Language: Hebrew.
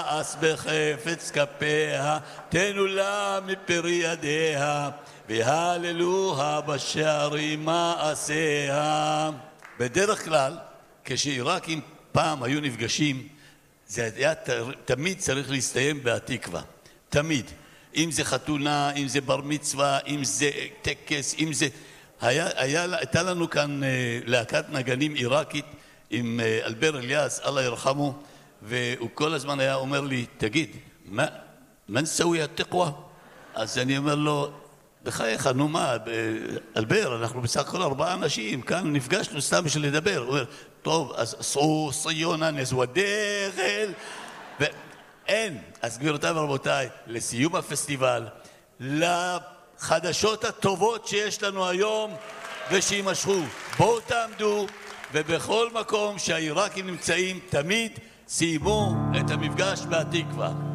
אס בחפץ כפיה, תנו לה מפרי ידיה, והללוה בשערים מעשיה. בדרך כלל, כשעיראקים פעם היו נפגשים, זה היה תמיד צריך להסתיים בהתקווה. תמיד. אם זה חתונה, אם זה בר מצווה, אם זה טקס, אם זה... הייתה לנו כאן להקת נגנים עיראקית עם אלבר אליאס, אללה ירחמו, והוא כל הזמן היה אומר לי, תגיד, מה נסווי התקווה? אז אני אומר לו, בחייך, נו מה, אלבר, אנחנו בסך הכל 4 אנשים, כאן נפגשנו סתם בשביל לדבר. הוא אומר, טוב, אז סעו ציונה נזו הדגל, ואין. אז גבירותיי ורבותיי, לסיום הפסטיבל, לחדשות הטובות שיש לנו היום ושימשכו, בואו תעמדו, ובכל מקום שהעיראקים נמצאים, תמיד סיימו את המפגש בהתקווה.